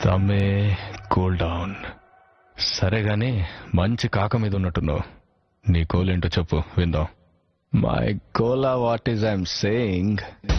సమ్మే cool down. సరే గాని మంచి కాక మీద ఉన్నట్టున్నావు. నీ కోల్ ఏంటో చెప్పు విందాం. My Kola what is I'm saying